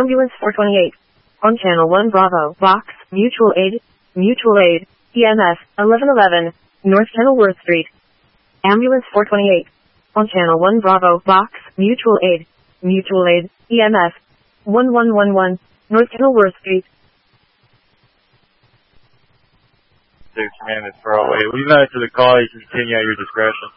Ambulance 428. On Channel 1 Bravo, Box, Mutual Aid, EMS, 1111, North Kenilworth Street. Ambulance 428. On Channel 1 Bravo, Box, Mutual Aid, EMS, 1111, North Kenilworth Street. Command is far away. We've added to the call. You can continue at your discretion.